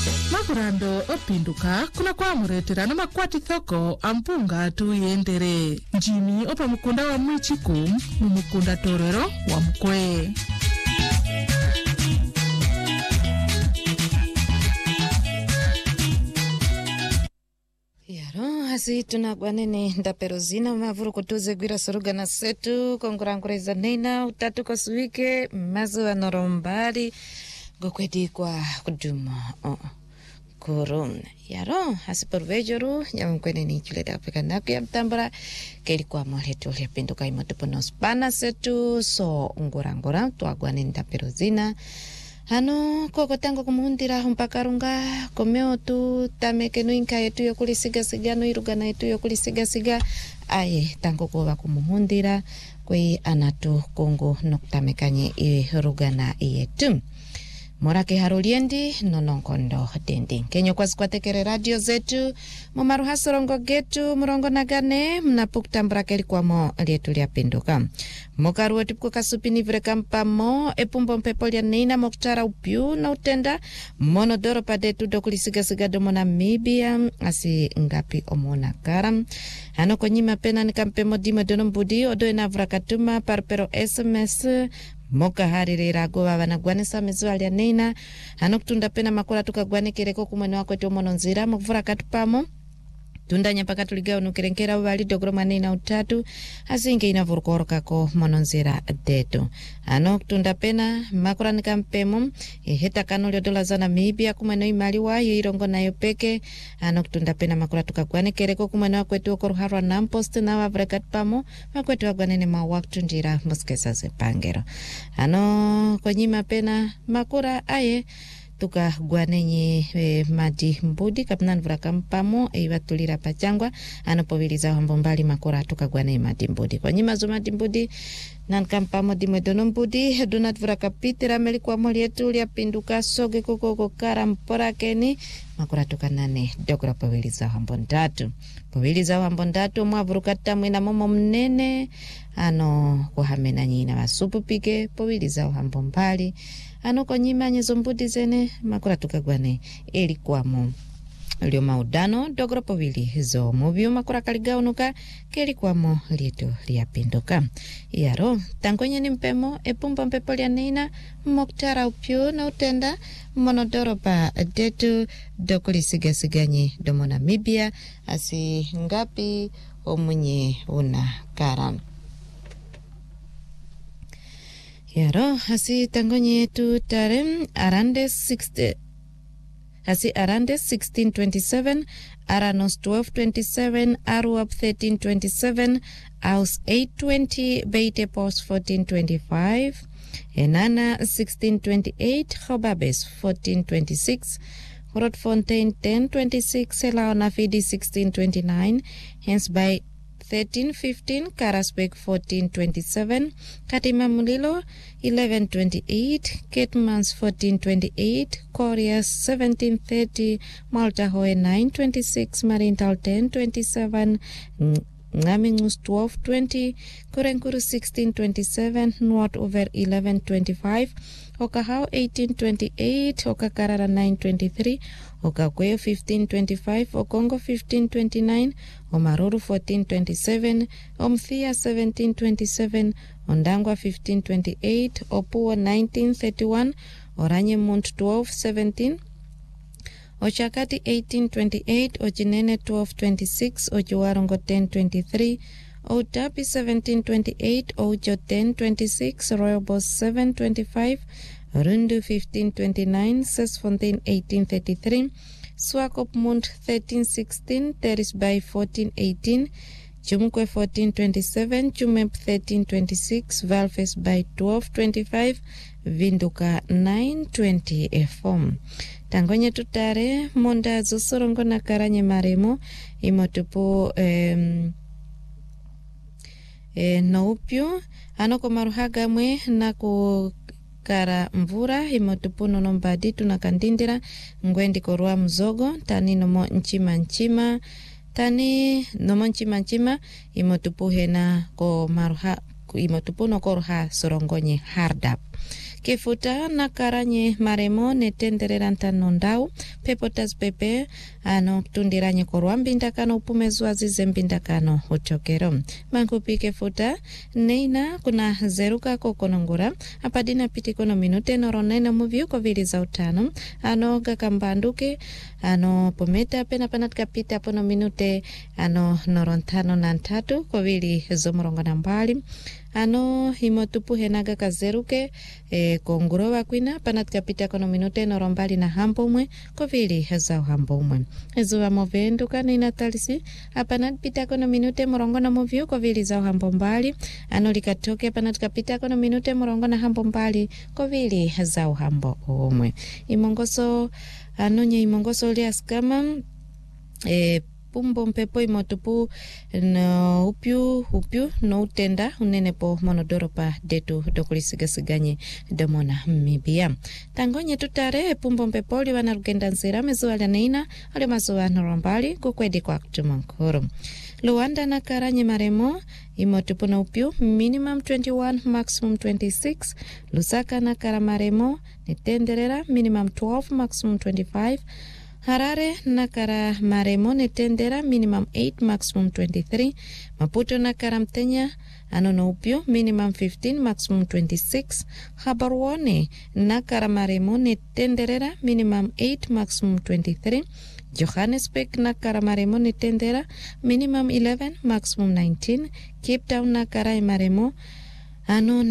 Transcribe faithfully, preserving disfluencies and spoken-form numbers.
Makurando opinduka kuna kwa muretera na makwati thoko ampunga tu yendere. Jimi opa mukunda wa mwichiku mumukunda torero wa mkwe. Yaro hasi tunagwanene ndaperozina mavuru kutuze gwira soruga na setu kongurangureza nena utatu kosuike mazu anorombari gokwedi kwa kuduma oh. Kurun yaro hasi porvejuru nyamkwene ni chuleta Afrika naku ya mtambara keli kwa moletu ya pinduka imotupono spana setu so ngurangura tuagwanene ndaperozina Ano koko tango kumuhundira humpakarunga komeo tu tameke nuinka yetu yokulisiga siga no irugana yetu yokulisiga aye tango kwa kumuhundira kwe anatu kongo noktamekanye irugana yetu Morake haruliendi nononkondo dendi kenyo kwa sikuatekere radio zetu mumaru hasorongo getu murongo nagane mnapukutambra keli kwa mo lietu lia pinduka mokaru wetu kuka supini vreka mpamo epumbo mpepo lia neina moktara upiu na utenda monodoro padetu dokulisiga siga domo Namibia asi ngapi omona karam ano konyima pena nikampemo dimo dono mbudi odo ena vrakatuma parpero S M S Moka harire rago wana gwanisa mezuali ya neina Hanok pena makura tuka gwane kireko kumwene wako eti omononzira Mokufura katupamo Tunda nyapaka tuligao nukirenkera wali dogroma neina utatu Asinge inavurukoroka ko mononzira deto Hanok tunda pena makura nikampemo Heta kanulio dola za Namibia kumwene imali wa Irongo na yopeke Hanok tunda pena makura tuka gwane kireko kumwene wako eti okoruharwa nampost na wavrekatupamo Makwetu wagwane ne mawaktu njira muskesa zepangero Ano konyima pena makura aye tuka gwanenye e, madi mbudi kapnan vraka mpamo e watulira pachangwa anopoviliza hambombali makura tuka gwanenye madi mbudi konyima zo madi mbudi nan kampamo dimwe dono mbudi donat vraka pitira melikuwa moli yetu lia pinduka soge kukoko karampora keni makura tuka nane dokura poviliza hambondatu poviliza hambondatu mwavurukata mwina momo mnene ano kuhamena nyina wasupu pike poviliza hambombali ano konyima nyezo mbudi zene makura tukagwane ilikuwa mo lio maudano dogro povili hizo muvio makura kaligao nuka kelikuwa mo lietu liapinduka yaro tangonye ni mpemo epumba mpepo lia neina moktara upyo na utenda monodoro pa detu dokuli siga siganyi domo Namibia asi ngapi omunye una karam Yaro hasi tangonye tu tarem arande sixty hasi arande sixteen twenty-seven Aranos twelve twenty-seven Aruap thirteen twenty-seven Aus eight twenty Beite Post fourteen twenty-five Enana sixteen twenty-eight Hobabes fourteen twenty-six Rotfontein ten twenty-six Elaona Fidi sixteen twenty-nine hence by thirteen fifteen Karasbek fourteen twenty-seven Katima Mulilo eleven twenty-eight Ketmans fourteen twenty-eight Corias seventeen thirty Malta Hoe nine twenty-six Marintal ten twenty-seven Ngamingus twelve twenty Kurenkuru sixteen twenty-seven Nuat over eleven twenty-five Okahao eighteen twenty-eight Okakarara nine twenty-three Okakweyo fifteen twenty-five Okongo fifteen twenty-nine Omaruru fourteen twenty-seven Omthia seventeen twenty-seven Ondangwa fifteen twenty-eight Opuo nineteen thirty-one Oranye Mount twelve seventeen Ochakati eighteen twenty-eight Ochinene twelve twenty-six Ochiwarongo ten twenty-three Otapi seventeen twenty-eight Ojo ten twenty-six Royal Boss seven twenty-five Rundu fifteen twenty-nine Sesfontein eighteen thirty-three Swakop Mount thirteen sixteen Teris Bay fourteen eighteen Chumukwe fourteen twenty-seven Chumep thirteen twenty-six Valfes Bay twelve twenty-five Vinduka nine twenty-four Tangonye tutare monda zosorongo na karanye maremo imotupo um, e, noupyo anoko maruhaga mwe na ku kara mvura imotupo nonombadi tunakandindira ngwendi korua mzogo tani nomo nchima nchima tani nomo nchima nchima imotupo hena ko maruha imotupo no korha sorongonye hardap kefuta na karanye maremo netenderera ntano ndau pepotas pepe ano tundiranye korwa mbindakano upumezwa zize mbindakano uchokero mankupi kefuta neina kuna zeruka kokonongura apadina pitikono minute noronena muvyu kovili za utano ano gakambanduke ano pometa pena panatka pita pono minute ano norontano na ntatu kovili zomorongo na mbali ano himotupu henaga kazeruke e, kongurowa kwina panatka pita kono minute norombali na hambomwe kovili za hambomwe ezuwa movenduka ni natalisi apanat pita kono minute morongo na movyo kovili za hambombali ano likatoke panatka pita kono minute morongo na hambombali kovili za hambo omwe imongoso ano nye imongoso lias kama e, pumbo mpepo imotupu no upyu upyu no utenda unene po monodoropa detu dokulisigasiganye domona mibia tangonye tutare pumbo mpepo li wana rugenda nsira mezuwa laneina ale mazuwa norombali kukwedi kwa kutumankuru Luanda na karanye maremo imotupu na upyu minimum twenty-one maximum twenty-six Lusaka na karamaremo nitenderera minimum twelve maximum twenty-five Harare na kara maremo netendera minimum eight maximum twenty-three Maputo na kara mtenya ano na upyo minimum fifteen maximum twenty-six Habarwone na kara maremo netenderera minimum eight maximum twenty-three Johannesburg na kara maremo netendera minimum eleven maximum nineteen Cape Town na kara maremo ano